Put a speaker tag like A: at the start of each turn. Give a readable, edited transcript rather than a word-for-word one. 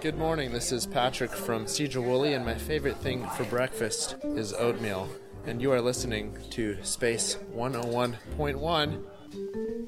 A: Good morning, this is Patrick from Cedar Woolley, and my favorite thing for breakfast is oatmeal. And you are listening to Space 101.1